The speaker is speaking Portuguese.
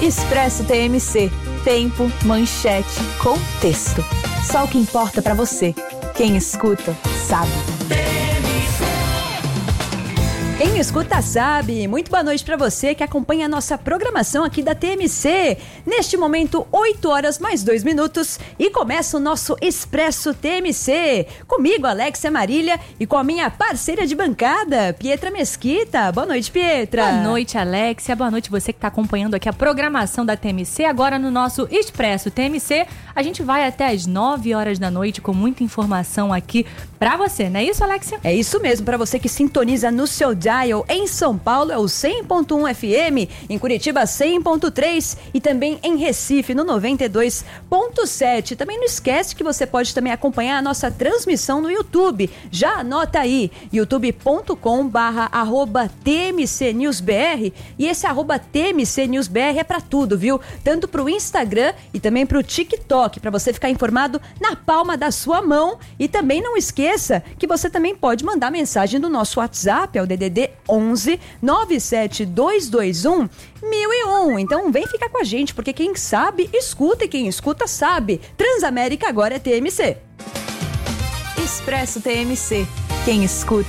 Expresso TMC. Tempo, manchete, contexto. Só o que importa pra você. Quem escuta, sabe. Quem escuta sabe. Muito boa noite para você que acompanha a nossa programação aqui da TMC. Neste momento, 8 horas mais 2 minutos e começa o nosso Expresso TMC. Comigo, Alexia Marília, e com a minha parceira de bancada, Pietra Mesquita. Boa noite, Pietra. Boa noite, Alexia. Boa noite você que está acompanhando aqui a programação da TMC. Agora no nosso Expresso TMC, a gente vai até as 9 horas da noite com muita informação aqui para você, não é isso, Alexia? É isso mesmo, para você que sintoniza no seu dial. Em São Paulo é o 100.1 FM, em Curitiba 100.3 e também em Recife no 92.7. Também não esquece que você pode também acompanhar a nossa transmissão no YouTube. Já anota aí, youtube.com/TMCNewsBR, e esse @TMCNewsBR é para tudo, viu? Tanto para o Instagram e também para o TikTok, para você ficar informado na palma da sua mão. E também não esqueça que você também pode mandar mensagem do nosso WhatsApp, é o DDD 11 97221 1001. Então vem ficar com a gente, porque quem sabe, escuta, e quem escuta sabe. Transamérica agora é TMC. Expresso TMC. Quem escuta,